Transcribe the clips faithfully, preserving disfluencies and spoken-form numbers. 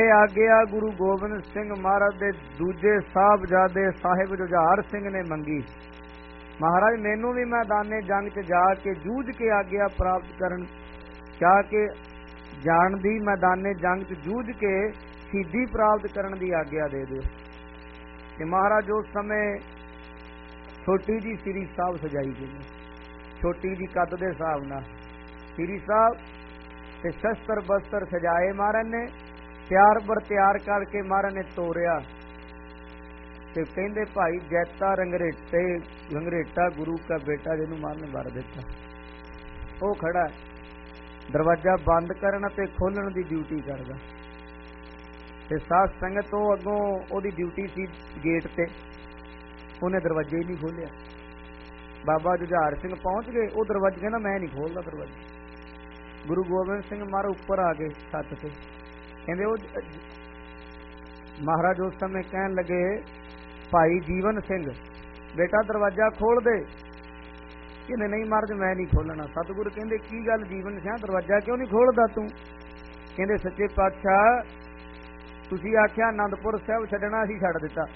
आग्या गुरु गोबिंद सिंह महाराज दे दूजे साहबजादे साहिब जुझार सिंह ने मंगी। महाराज मैनू भी मैदाने जंग च जाके जूझ के आग्या प्राप्त करन चाह के जान दी, मैदाने जंग च जूझ के शहीदी प्राप्त करन दी आग्या दे दिओ। ते महाराज उस समय छोटी जी श्री साहब सजाई गई, छोटी जी कद दे हिसाब नाल श्री साहब ते शस्त्र बस्त्र सजाए महाराज ने, तैयार बर तैयार करके महाराज ने तोरिया। ते कहंदे भाई जैता रंगरेटे रंगरेटा गुरु का बेटा जिन्होंने महाराज ने वर दिता, वो खड़ा दरवाजा बंद करना ते खोलण दी ड्यूटी करदा। ते साध संगत वो अगों ओदी ड्यूटी सी गेट ते, उन्हें दरवाजे ही नहीं खोलिया। बाबा जुझार सिंह पहुंच गए, वो दरवाजे कहना मैं नहीं खोलदा दरवाजा। गुरु गोबिंद सिंह महाराज उपर आ गए छत से, कहते वो महाराज उस समय कहन लगे भाई जीवन सिंह बेटा दरवाजा खोल दे। कहते नहीं महाराज मैं नहीं खोलना। सतगुरु कहते की गल जीवन सिंह दरवाजा क्यों नहीं खोलदा तू? कहते सच्चे पातशाह तुसी आख्या आनंदपुर साहब छड्डना, असीं छड्ड दिता।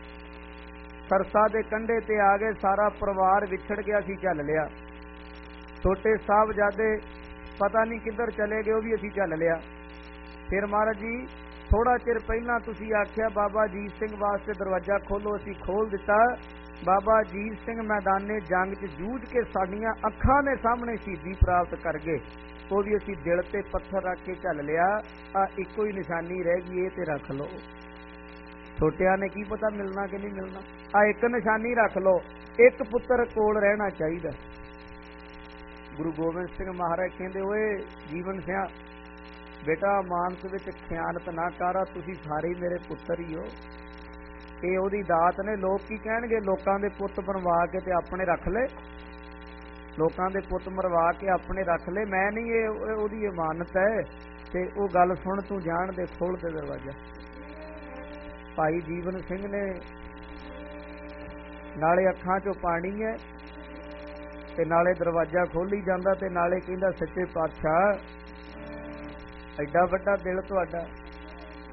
सरसा दे कंढे ते आ गए, सारा परिवार विछड़ गया, असीं चल लिया। छोटे साहबजादे पता नहीं किधर चले गए, वो भी असीं चल लिया। फिर महाराज जी थोड़ा चिर पहला तुसी आख्या बाबा अजीत सिंह वास्ते दरवाजा खोलो, असीं खोल दिता। बाबा अजीत सिंह मैदाने जंग च जूझ के साडियां अखां दे सामने शहीदी प्राप्त कर गए, वो भी असीं दिल ते पत्थर रख के चल लिया। आ इक्को ही निशानी रह गई, ये ते रख लो। छोटिया ने की पता मिलना कि नहीं मिलना, आ एक निशानी रख लो, एक पुत्र कोल रहना चाहिए। गुरु गोबिंद सिंह महाराज कहते ओए जीवन सिंह बेटा मानस विच खयानत ना कर, तुसी सारे मेरे पुत्र ही हो। ये ओदी दात ने। लोग की कहणगे लोकां दे पुत बनवा के ते अपने रख ले, लोकां दे पुत मरवा के अपने रख ले, मैं नहीं, ये ओदी इमानत है। ते ओ गल सुन तू जान दे, खोल दे दरवाजा। भाई जीवन सिंह ने नाले अखां चों पानी है ते नाले दरवाजा खोली जांदा ते नाले कहंदा सच्चे पातशाह एडा वड्डा दिल तुहाडा,